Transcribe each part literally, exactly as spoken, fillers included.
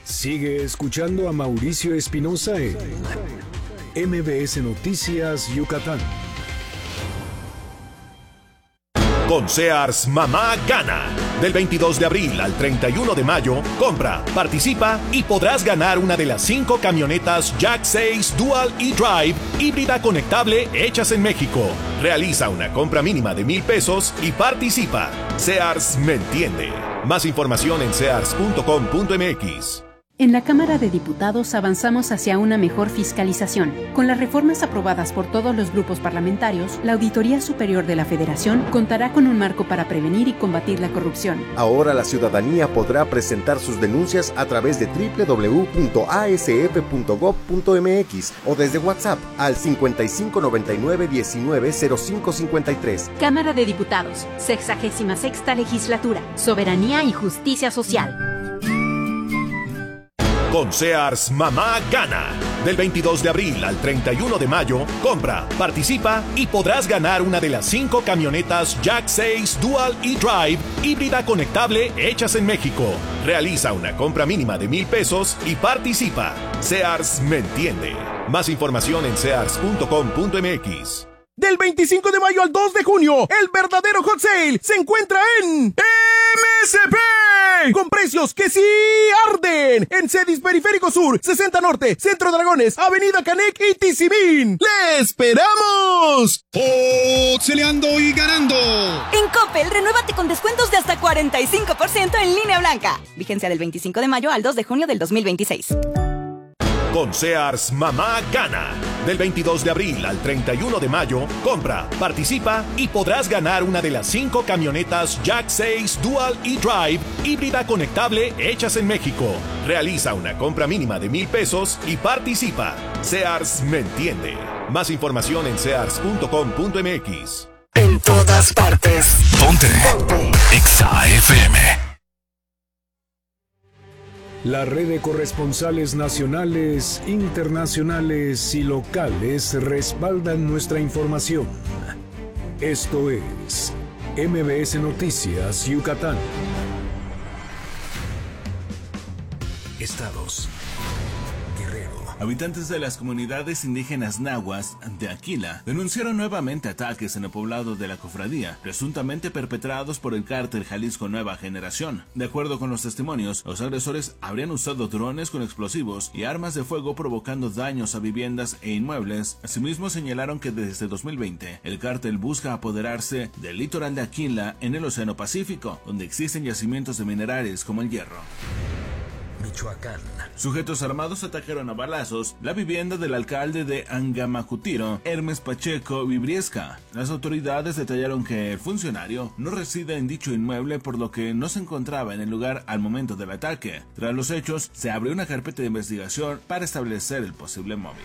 Sigue escuchando a Mauricio Espinosa en M B S Noticias Yucatán. Con Sears Mamá Gana. Del veintidós de abril al treinta y uno de mayo, compra, participa y podrás ganar una de las cinco camionetas Jack seis Dual e-Drive híbrida conectable hechas en México. Realiza una compra mínima de mil pesos y participa. Sears me entiende. Más información en sears punto com punto m x. En la Cámara de Diputados avanzamos hacia una mejor fiscalización. Con las reformas aprobadas por todos los grupos parlamentarios, la Auditoría Superior de la Federación contará con un marco para prevenir y combatir la corrupción. Ahora la ciudadanía podrá presentar sus denuncias a través de doble u doble u doble u punto a s f punto gob punto m x o desde WhatsApp al cincuenta y cinco noventa y nueve diecinueve cero cinco cincuenta y tres. Cámara de Diputados, sexagésima sexta Legislatura, Soberanía y Justicia Social. Con Sears Mamá Gana. Del veintidós de abril al treinta y uno de mayo, compra, participa y podrás ganar una de las cinco camionetas Jack seis Dual e-Drive híbrida conectable hechas en México. Realiza una compra mínima de mil pesos y participa. Sears me entiende. Más información en sears punto com punto m x. Del veinticinco de mayo al dos de junio, el verdadero hot sale se encuentra en M S P, con precios que sí arden, en Cedis Periférico Sur, sesenta Norte, Centro Dragones, Avenida Canec y Tizimín. ¡Le esperamos! ¡Oxeleando y ganando! En Coppel, renuévate con descuentos de hasta cuarenta y cinco por ciento en línea blanca. Vigencia del veinticinco de mayo al dos de junio del dos mil veintiséis. Con Sears Mamá Gana. Del veintidós de abril al treinta y uno de mayo, compra, participa y podrás ganar una de las cinco camionetas Jack seis Dual e-Drive híbrida conectable hechas en México. Realiza una compra mínima de mil pesos y participa. Sears me entiende. Más información en sears punto com punto m x. En todas partes. Ponte. Ponte. Exa F M. La red de corresponsales nacionales, internacionales y locales respaldan nuestra información. Esto es M B S Noticias Yucatán. Estados. Habitantes de las comunidades indígenas nahuas de Aquila denunciaron nuevamente ataques en el poblado de la cofradía, presuntamente perpetrados por el cártel Jalisco Nueva Generación. De acuerdo con los testimonios, los agresores habrían usado drones con explosivos y armas de fuego provocando daños a viviendas e inmuebles. Asimismo, señalaron que desde dos mil veinte el cártel busca apoderarse del litoral de Aquila en el Océano Pacífico, donde existen yacimientos de minerales como el hierro. Michoacán. Sujetos armados atacaron a balazos la vivienda del alcalde de Angamacutiro, Hermes Pacheco Vibriesca. Las autoridades detallaron que el funcionario no reside en dicho inmueble, por lo que no se encontraba en el lugar al momento del ataque. Tras los hechos, se abrió una carpeta de investigación para establecer el posible móvil.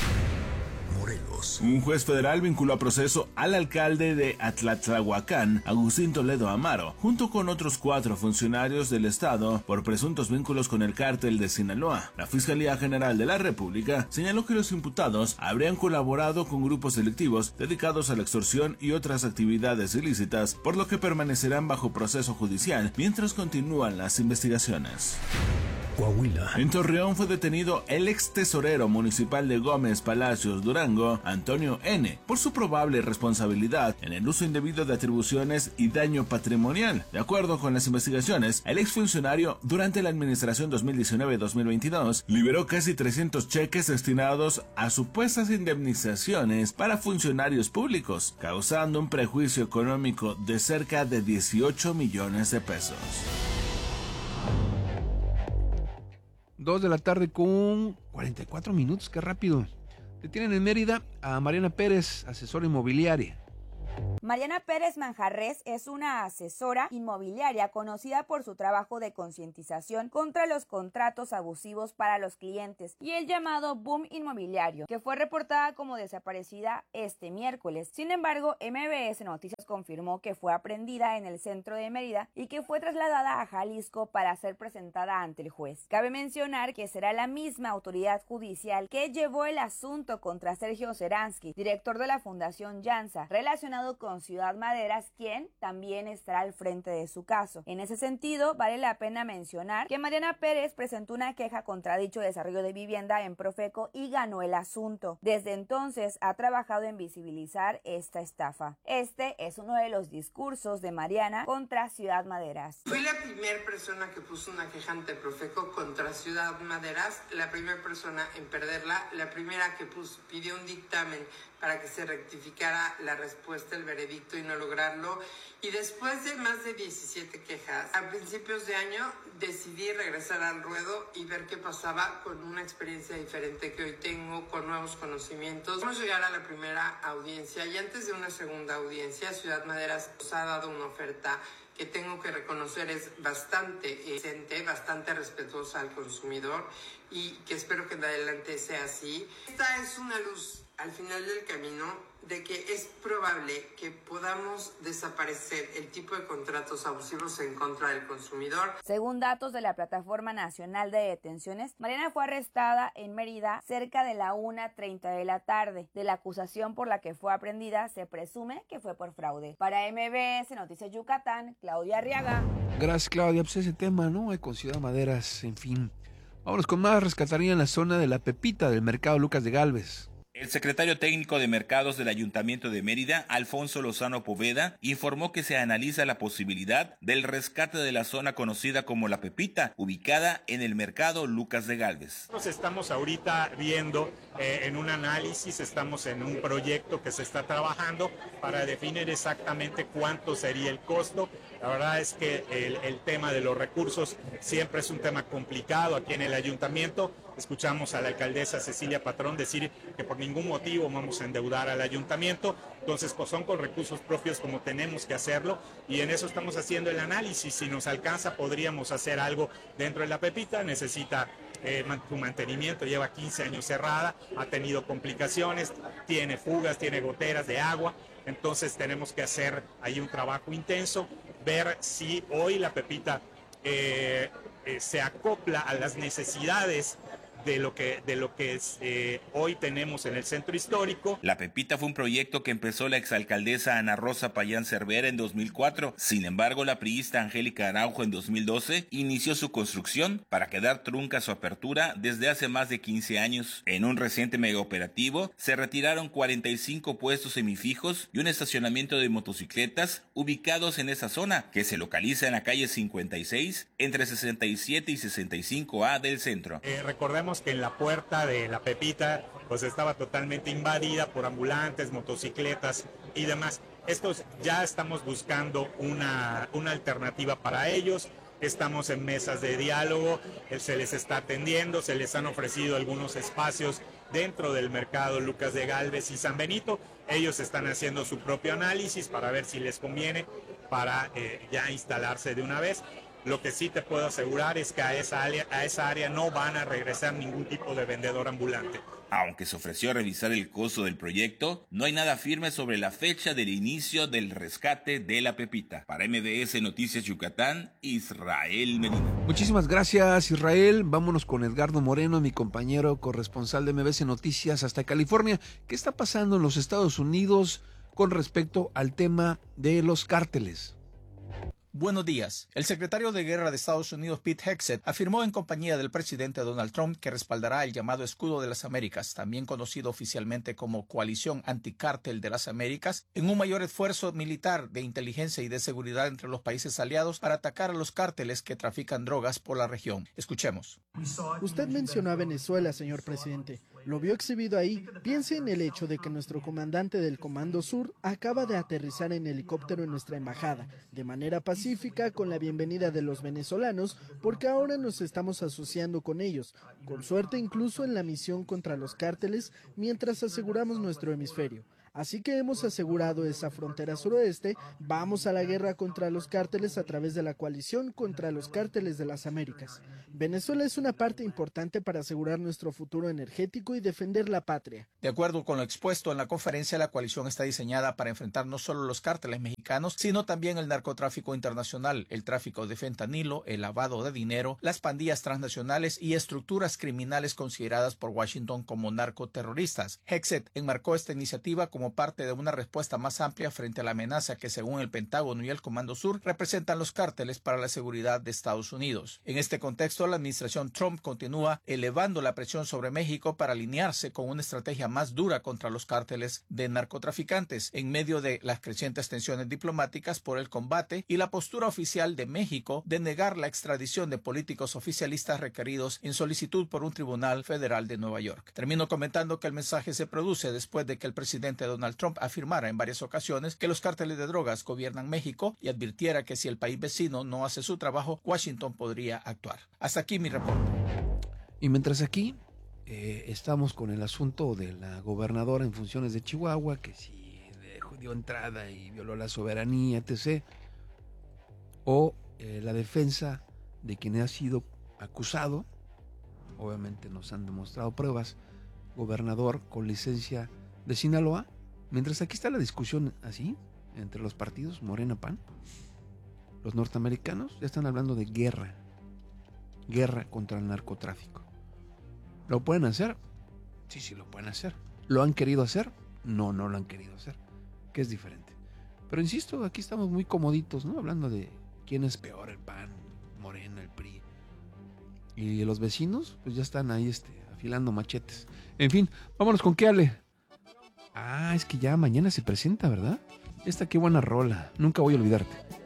Un juez federal vinculó a proceso al alcalde de Atlatlahuacán, Agustín Toledo Amaro, junto con otros cuatro funcionarios del estado por presuntos vínculos con el cártel de Sinaloa. La Fiscalía General de la República señaló que los imputados habrían colaborado con grupos delictivos dedicados a la extorsión y otras actividades ilícitas, por lo que permanecerán bajo proceso judicial mientras continúan las investigaciones. Coahuila. En Torreón fue detenido el ex tesorero municipal de Gómez Palacios, Durango, Antonio N., por su probable responsabilidad en el uso indebido de atribuciones y daño patrimonial. De acuerdo con las investigaciones, el exfuncionario, durante la administración dos mil diecinueve dos mil veintidós, liberó casi trescientos cheques destinados a supuestas indemnizaciones para funcionarios públicos, causando un prejuicio económico de cerca de dieciocho millones de pesos. Dos de la tarde con cuarenta y cuatro minutos, qué rápido. Detienen en Mérida a Mariana Pérez, asesora inmobiliaria. Mariana Pérez Manjarres es una asesora inmobiliaria conocida por su trabajo de concientización contra los contratos abusivos para los clientes y el llamado boom inmobiliario, que fue reportada como desaparecida este miércoles. Sin embargo, M B S Noticias confirmó que fue aprendida en el centro de Mérida y que fue trasladada a Jalisco para ser presentada ante el juez. Cabe mencionar que será la misma autoridad judicial que llevó el asunto contra Sergio Seransky, director de la Fundación Llanza, relacionado con con Ciudad Maderas, quien también estará al frente de su caso. En ese sentido, vale la pena mencionar que Mariana Pérez presentó una queja contra dicho desarrollo de vivienda en Profeco y ganó el asunto. Desde entonces ha trabajado en visibilizar esta estafa. Este es uno de los discursos de Mariana contra Ciudad Maderas. Fui la primera persona que puso una queja ante Profeco contra Ciudad Maderas, la primera persona en perderla, la primera que puso, pidió un dictamen para que se rectificara la respuesta, el veredicto y no lograrlo. Y después de más de diecisiete quejas, a principios de año decidí regresar al ruedo y ver qué pasaba con una experiencia diferente que hoy tengo, con nuevos conocimientos. Vamos a llegar a la primera audiencia y antes de una segunda audiencia, Ciudad Maderas nos ha dado una oferta que tengo que reconocer es bastante decente, bastante respetuosa al consumidor y que espero que de adelante sea así. Esta es una luz al final del camino de que es probable que podamos desaparecer el tipo de contratos abusivos en contra del consumidor. Según datos de la Plataforma Nacional de Detenciones, Mariana fue arrestada en Mérida cerca de la una treinta de la tarde. De la acusación por la que fue aprehendida, se presume que fue por fraude. Para M B S Noticias Yucatán, Claudia Arriaga. Gracias, Claudia. Pues ese tema, ¿no? Hay con Ciudad Maderas, en fin. Vámonos con más. Rescataría en la zona de La Pepita del mercado Lucas de Gálvez. El secretario técnico de Mercados del Ayuntamiento de Mérida, Alfonso Lozano Poveda, informó que se analiza la posibilidad del rescate de la zona conocida como La Pepita, ubicada en el mercado Lucas de Gálvez. Nos estamos ahorita viendo eh, en un análisis, estamos en un proyecto que se está trabajando para definir exactamente cuánto sería el costo. La verdad es que el, el tema de los recursos siempre es un tema complicado aquí en el ayuntamiento. Escuchamos a la alcaldesa Cecilia Patrón decir que por ningún motivo vamos a endeudar al ayuntamiento, entonces pues son con recursos propios como tenemos que hacerlo y en eso estamos haciendo el análisis. Si nos alcanza podríamos hacer algo dentro de La Pepita, necesita eh, su mantenimiento, lleva quince años cerrada, ha tenido complicaciones, tiene fugas, tiene goteras de agua, entonces tenemos que hacer ahí un trabajo intenso, ver si hoy La Pepita eh, eh, se acopla a las necesidades de lo que de lo que es, eh, hoy tenemos en el centro histórico. La Pepita fue un proyecto que empezó la exalcaldesa Ana Rosa Payán Cervera en dos mil cuatro. Sin embargo, la priista Angélica Araujo en dos mil doce inició su construcción para quedar trunca su apertura desde hace más de quince años. En un reciente megaoperativo se retiraron cuarenta y cinco puestos semifijos y un estacionamiento de motocicletas ubicados en esa zona, que se localiza en la calle cincuenta y seis entre sesenta y siete y sesenta y cinco A del centro. Eh, recordemos que en la puerta de La Pepita pues estaba totalmente invadida por ambulantes, motocicletas y demás. Estos ya estamos buscando una, una alternativa para ellos. Estamos en mesas de diálogo, se les está atendiendo, se les han ofrecido algunos espacios dentro del mercado Lucas de Gálvez y San Benito. Ellos están haciendo su propio análisis para ver si les conviene para eh, ya instalarse de una vez. Lo que sí te puedo asegurar es que a esa área, a esa área no van a regresar ningún tipo de vendedor ambulante. Aunque se ofreció revisar el costo del proyecto, no hay nada firme sobre la fecha del inicio del rescate de La Pepita. Para M B S Noticias Yucatán, Israel Medina. Muchísimas gracias, Israel. Vámonos con Edgardo Moreno, mi compañero corresponsal de M B S Noticias hasta California. ¿Qué está pasando en los Estados Unidos con respecto al tema de los cárteles? Buenos días. El secretario de Guerra de Estados Unidos, Pete Hegseth, afirmó en compañía del presidente Donald Trump que respaldará el llamado Escudo de las Américas, también conocido oficialmente como Coalición Anticártel de las Américas, en un mayor esfuerzo militar de inteligencia y de seguridad entre los países aliados para atacar a los cárteles que trafican drogas por la región. Escuchemos. Usted mencionó a Venezuela, señor presidente. Lo vio exhibido ahí. Piense en el hecho de que nuestro comandante del Comando Sur acaba de aterrizar en helicóptero en nuestra embajada, de manera pacífica, con la bienvenida de los venezolanos, porque ahora nos estamos asociando con ellos, con suerte incluso en la misión contra los cárteles, mientras aseguramos nuestro hemisferio. Así que hemos asegurado esa frontera suroeste, vamos a la guerra contra los cárteles a través de la coalición contra los cárteles de las Américas. Venezuela es una parte importante para asegurar nuestro futuro energético y defender la patria. De acuerdo con lo expuesto en la conferencia, la coalición está diseñada para enfrentar no solo los cárteles mexicanos, sino también el narcotráfico internacional, el tráfico de fentanilo, el lavado de dinero, las pandillas transnacionales y estructuras criminales consideradas por Washington como narcoterroristas. Hegseth enmarcó esta iniciativa como como parte de una respuesta más amplia frente a la amenaza que, según el Pentágono y el Comando Sur, representan los cárteles para la seguridad de Estados Unidos. En este contexto, la administración Trump continúa elevando la presión sobre México para alinearse con una estrategia más dura contra los cárteles de narcotraficantes, en medio de las crecientes tensiones diplomáticas por el combate y la postura oficial de México de negar la extradición de políticos oficialistas requeridos en solicitud por un tribunal federal de Nueva York. Termino comentando que el mensaje se produce después de que el presidente Donald Trump afirmara en varias ocasiones que los cárteles de drogas gobiernan México y advirtiera que si el país vecino no hace su trabajo, Washington podría actuar. Hasta aquí mi reporte. Y mientras aquí eh, estamos con el asunto de la gobernadora en funciones de Chihuahua, que si dio entrada y violó la soberanía, etcétera, o eh, la defensa de quien ha sido acusado, obviamente nos han demostrado pruebas, gobernador con licencia de Sinaloa, mientras aquí está la discusión así, entre los partidos, Morena, P A N, los norteamericanos ya están hablando de guerra, guerra contra el narcotráfico. ¿Lo pueden hacer? Sí, sí lo pueden hacer. ¿Lo han querido hacer? No, no lo han querido hacer, que es diferente. Pero insisto, aquí estamos muy comoditos, ¿no? Hablando de quién es peor, el P A N, Morena, el P R I. Y los vecinos, pues ya están ahí este, afilando machetes. En fin, vámonos con qué, Ale. Ah, es que ya mañana se presenta, ¿verdad? Esta qué buena rola, nunca voy a olvidarte.